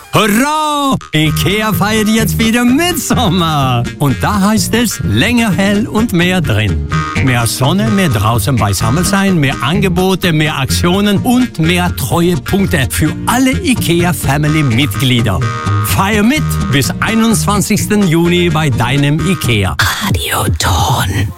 Hurra! IKEA feiert jetzt wieder Mitsommer. Und da heißt es länger hell und mehr drin. Mehr Sonne, mehr draußen beisammen sein, mehr Angebote, mehr Aktionen und mehr Treuepunkte für alle IKEA-Family-Mitglieder. Feier mit bis 21. Juni bei deinem IKEA. Radioton.